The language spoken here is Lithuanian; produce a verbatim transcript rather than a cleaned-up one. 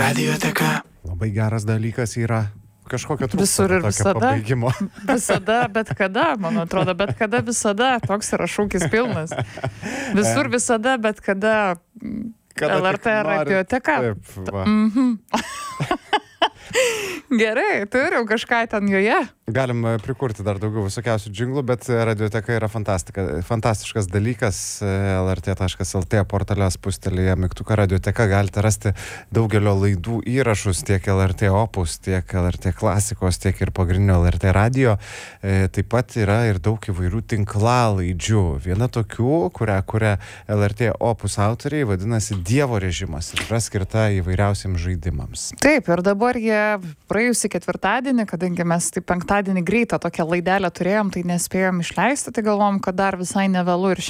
Radioteka. Labai geras dalykas yra kažkokio trūksta Visur ir tokio visada. pabaigimo. Visada, bet kada, man atrodo, bet kada, visada. Toks yra šūkis pilnas. Visur visada, bet kada. Kada L R T tik norit. radioteka. Taip, va. Mhm. Gerai, turim kažką ten joje. Galim e, prikurti dar daugiau visokiausių džinglų, bet e, radioteka yra fantastika, fantastiškas dalykas. e, L R T taškas L T portale spustelėje mygtuką radioteka galite rasti daugelio laidų įrašus, tiek L R T Opus, tiek L R T klasikos, tiek ir pagrindinio L R T radio. E, Taip pat yra ir daug įvairių tinklalaidžių. Viena tokių, kurią kuria L R T Opus autoriai, vadinasi Dievo režimas ir yra skirta įvairiausiams žaidimams. Taip, ir dabar jie praėjusį ketvirtadienį, kadangi mes tai penktadienį greitą tokią laidelę turėjom, tai nespėjom išleisti, tai galvom, kad dar visai nevėlu ir